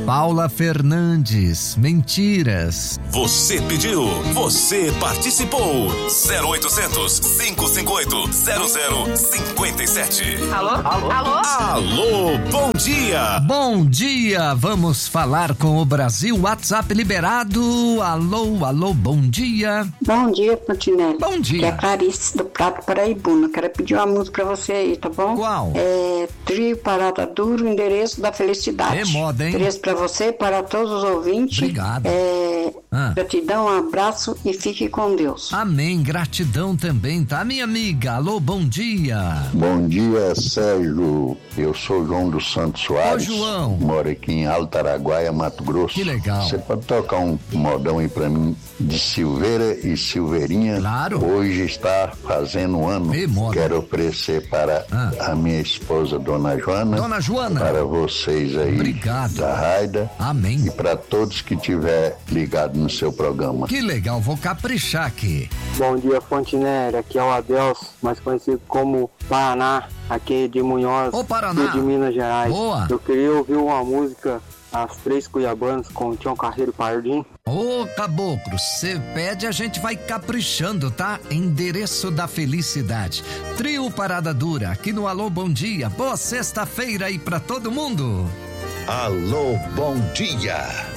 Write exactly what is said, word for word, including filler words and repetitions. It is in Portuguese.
Paula Fernandes, mentiras. Você pediu, você participou. zero oitocentos, cinco cinco oito, zero zero cinco sete. Alô? Alô? Alô? Alô, bom dia. Bom dia, vamos falar com o Brasil. WhatsApp liberado. Alô, alô, bom dia. Bom dia, Pontinelli. Bom dia. Que é a Clarice do Prato Paraibuna. Quero pedir uma música pra você aí, tá bom? Qual? É Trio Parada Duro, Endereço da Felicidade. É moda, hein? Endereço pra você, para todos os ouvintes. Obrigado. É, ah. Gratidão, um abraço e fique com Deus. Amém, gratidão também, tá, minha amiga? Alô, bom dia. Bom dia, Sérgio. Eu sou João dos Santos Soares. Ô, João. Moro aqui em Alto Araguaia, Mato Grosso. Que legal. Você pode tocar um modão aí pra mim de Silveira e Silveirinha? Claro. Hoje está fazendo um ano. E moda. Quero oferecer para ah. a minha esposa, Dona Joana. Dona Joana. Para vocês aí. Obrigado. Da Raida. Amém. E para todos que tiver ligado no seu programa. Que legal, vou caprichar aqui. Bom dia, Fontenelle. Aqui é o Adelso, mais conhecido como Paraná, aqui de Munhoz, Ô, Paraná. de Minas Gerais. Boa. Eu queria ouvir uma música, As Três Cuiabanas, com Tião Carreiro Pardim. Ô, caboclo, você pede, a gente vai caprichando, tá? Endereço da Felicidade. Trio Parada Dura, aqui no Alô Bom Dia. Boa sexta-feira aí pra todo mundo. Alô, bom dia.